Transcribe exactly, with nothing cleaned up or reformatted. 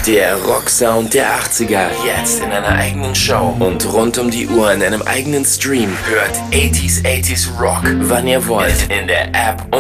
Der Rocksound der achtziger, jetzt in einer eigenen Show und rund um die Uhr in einem eigenen Stream. Hört achtziger achtziger Rock, wann ihr wollt, in der App